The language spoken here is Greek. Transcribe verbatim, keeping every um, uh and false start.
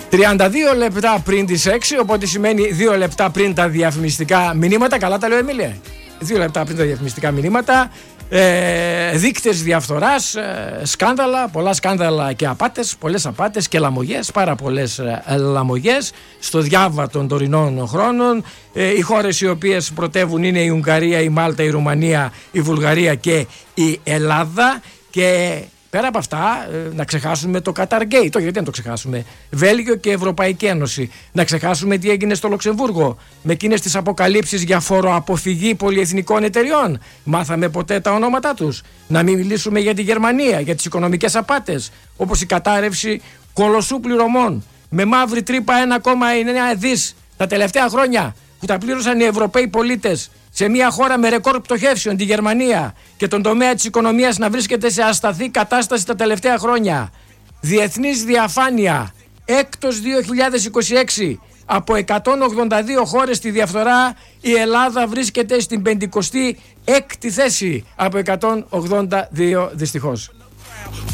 τριάντα δύο λεπτά πριν τις έξι, οπότε σημαίνει δύο λεπτά πριν τα διαφημιστικά μηνύματα. Καλά τα λέω, Εμίλια. δύο λεπτά πριν τα διαφημιστικά μηνύματα. Ε, δείκτες διαφθοράς, ε, σκάνδαλα, πολλά σκάνδαλα και απάτες, πολλές απάτες και λαμογές, πάρα πολλές ε, λαμογές στο διάβα των τωρινών χρόνων. Ε, οι χώρες οι οποίες πρωτεύουν είναι η Ουγγαρία, η Μάλτα, η Ρουμανία, η Βουλγαρία και η Ελλάδα. Και πέρα από αυτά, ε, να ξεχάσουμε το Qatar Gate, το γιατί να το ξεχάσουμε, Βέλγιο και Ευρωπαϊκή Ένωση. Να ξεχάσουμε τι έγινε στο Λουξεμβούργο με εκείνες τις αποκαλύψεις για φοροαποφυγή πολυεθνικών εταιριών. Μάθαμε ποτέ τα ονόματά τους. Να μην μιλήσουμε για τη Γερμανία, για τις οικονομικές απάτες, όπως η κατάρρευση κολοσσού πληρωμών με μαύρη τρύπα ένα κόμμα εννέα δις τα τελευταία χρόνια που τα πλήρωσαν οι Ευρωπαίοι πολίτες σε μια χώρα με ρεκόρ πτωχεύσεων, τη Γερμανία, και τον τομέα της οικονομίας να βρίσκεται σε ασταθή κατάσταση τα τελευταία χρόνια. Διεθνής διαφάνεια, έκτος δύο χιλιάδες είκοσι έξι, από εκατόν ογδόντα δύο χώρες στη διαφθορά, η Ελλάδα βρίσκεται στην πενηκοστή έκτη θέση από εκατόν ογδόντα δύο, δυστυχώς.